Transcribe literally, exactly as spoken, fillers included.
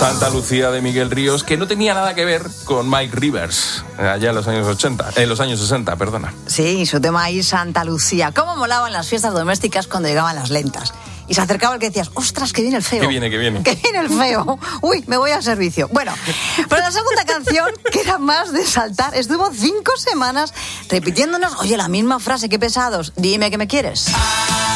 Santa Lucía de Miguel Ríos, que no tenía nada que ver con Mike Rivers, allá en los años ochenta, en los años sesenta, perdona. Sí, su tema ahí, Santa Lucía. ¿Cómo molaban las fiestas domésticas cuando llegaban las lentas? Y se acercaba el que decías, ostras, que viene el feo. Que viene, que viene. Que viene el feo. Uy, me voy al servicio. Bueno, pero la segunda canción, que era más de saltar, estuvo cinco semanas repitiéndonos, oye, la misma frase, qué pesados, dime que me quieres.